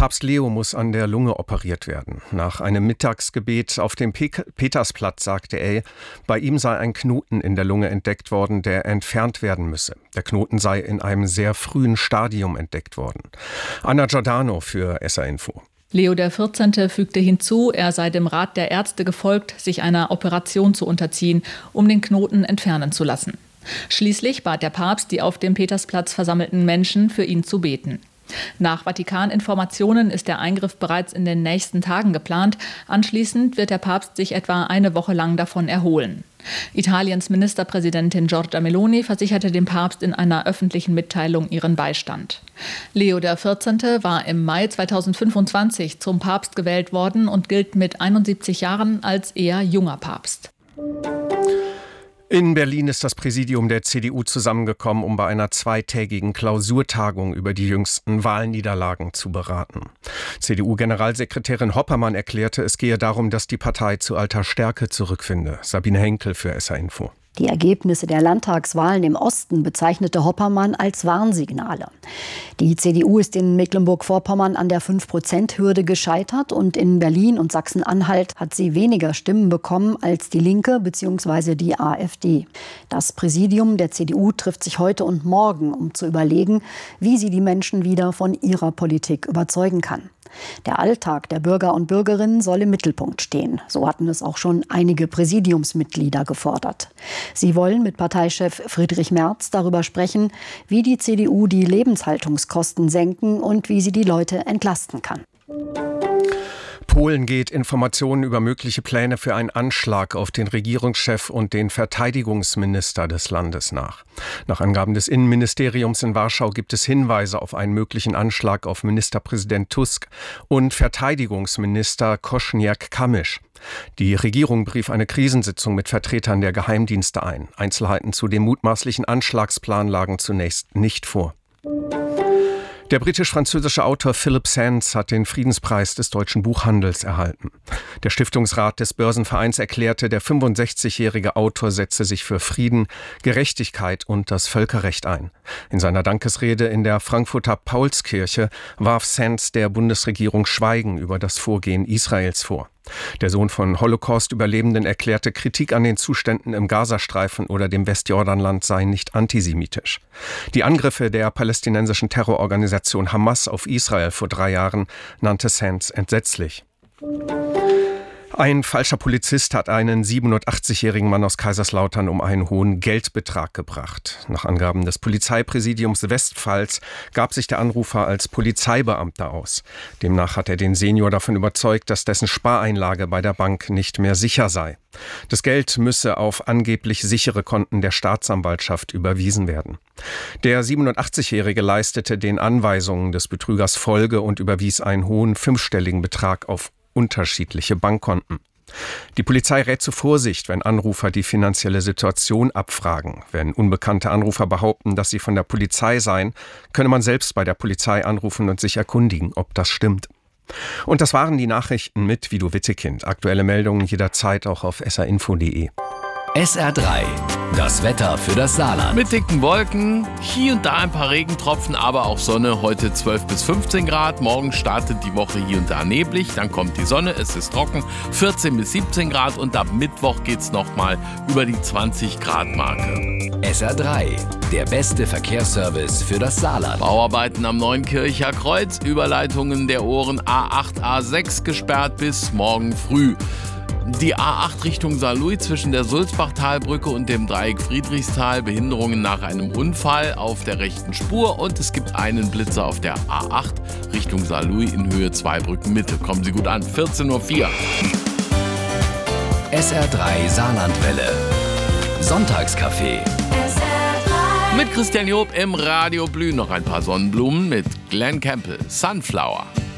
Papst Leo muss an der Lunge operiert werden. Nach einem Mittagsgebet auf dem Petersplatz sagte er, bei ihm sei ein Knoten in der Lunge entdeckt worden, der entfernt werden müsse. Der Knoten sei in einem sehr frühen Stadium entdeckt worden. Anna Giordano für SR Info. Leo XIV. Fügte hinzu, er sei dem Rat der Ärzte gefolgt, sich einer Operation zu unterziehen, um den Knoten entfernen zu lassen. Schließlich bat der Papst die auf dem Petersplatz versammelten Menschen, für ihn zu beten. Nach Vatikan-Informationen ist der Eingriff bereits in den nächsten Tagen geplant. Anschließend wird der Papst sich etwa eine Woche lang davon erholen. Italiens Ministerpräsidentin Giorgia Meloni versicherte dem Papst in einer öffentlichen Mitteilung ihren Beistand. Leo XIV. War im Mai 2025 zum Papst gewählt worden und gilt mit 71 Jahren als eher junger Papst. In Berlin ist das Präsidium der CDU zusammengekommen, um bei einer zweitägigen Klausurtagung über die jüngsten Wahlniederlagen zu beraten. CDU-Generalsekretärin Hoppermann erklärte, es gehe darum, dass die Partei zu alter Stärke zurückfinde. Sabine Henkel für SR Info. Die Ergebnisse der Landtagswahlen im Osten bezeichnete Hoppermann als Warnsignale. Die CDU ist in Mecklenburg-Vorpommern an der 5%-Hürde gescheitert und in Berlin und Sachsen-Anhalt hat sie weniger Stimmen bekommen als die Linke bzw. die AfD. Das Präsidium der CDU trifft sich heute und morgen, um zu überlegen, wie sie die Menschen wieder von ihrer Politik überzeugen kann. Der Alltag der Bürger und Bürgerinnen soll im Mittelpunkt stehen. So hatten es auch schon einige Präsidiumsmitglieder gefordert. Sie wollen mit Parteichef Friedrich Merz darüber sprechen, wie die CDU die Lebenshaltungskosten senken und wie sie die Leute entlasten kann. Polen geht Informationen über mögliche Pläne für einen Anschlag auf den Regierungschef und den Verteidigungsminister des Landes nach. Nach Angaben des Innenministeriums in Warschau gibt es Hinweise auf einen möglichen Anschlag auf Ministerpräsident Tusk und Verteidigungsminister Kosiniak-Kamysz. Die Regierung berief eine Krisensitzung mit Vertretern der Geheimdienste ein. Einzelheiten zu dem mutmaßlichen Anschlagsplan lagen zunächst nicht vor. Der britisch-französische Autor Philip Sands hat den Friedenspreis des deutschen Buchhandels erhalten. Der Stiftungsrat des Börsenvereins erklärte, der 65-jährige Autor setze sich für Frieden, Gerechtigkeit und das Völkerrecht ein. In seiner Dankesrede in der Frankfurter Paulskirche warf Sands der Bundesregierung Schweigen über das Vorgehen Israels vor. Der Sohn von Holocaust-Überlebenden erklärte, Kritik an den Zuständen im Gazastreifen oder dem Westjordanland sei nicht antisemitisch. Die Angriffe der palästinensischen Terrororganisation Hamas auf Israel vor 3 Jahren nannte Sands entsetzlich. Ein falscher Polizist hat einen 87-jährigen Mann aus Kaiserslautern um einen hohen Geldbetrag gebracht. Nach Angaben des Polizeipräsidiums Westpfalz gab sich der Anrufer als Polizeibeamter aus. Demnach hat er den Senior davon überzeugt, dass dessen Spareinlage bei der Bank nicht mehr sicher sei. Das Geld müsse auf angeblich sichere Konten der Staatsanwaltschaft überwiesen werden. Der 87-Jährige leistete den Anweisungen des Betrügers Folge und überwies einen hohen 5-stelligen Betrag auf unterschiedliche Bankkonten. Die Polizei rät zur Vorsicht, wenn Anrufer die finanzielle Situation abfragen. Wenn unbekannte Anrufer behaupten, dass sie von der Polizei seien, könne man selbst bei der Polizei anrufen und sich erkundigen, ob das stimmt. Und das waren die Nachrichten mit Guido Wittekind. Aktuelle Meldungen jederzeit auch auf srinfo.de. SR3, das Wetter für das Saarland. Mit dicken Wolken, hier und da ein paar Regentropfen, aber auch Sonne. Heute 12 bis 15 Grad. Morgen startet die Woche hier und da neblig. Dann kommt die Sonne, es ist trocken. 14 bis 17 Grad und ab Mittwoch geht's nochmal über die 20 Grad Marke. SR3, der beste Verkehrsservice für das Saarland. Bauarbeiten am Neunkircher Kreuz. Überleitungen der Ohren A8, A6 gesperrt bis morgen früh. Die A8 Richtung Saarlouis zwischen der Sulzbachtalbrücke und dem Dreieck Friedrichsthal. Behinderungen nach einem Unfall auf der rechten Spur. Und es gibt einen Blitzer auf der A8 Richtung Saarlouis in Höhe Zweibrücken Mitte. Kommen Sie gut an, 14:04 Uhr. SR3 Saarlandwelle. Sonntagscafé. Mit Christian Job im Radio Blühen noch ein paar Sonnenblumen mit Glenn Campbell, Sunflower.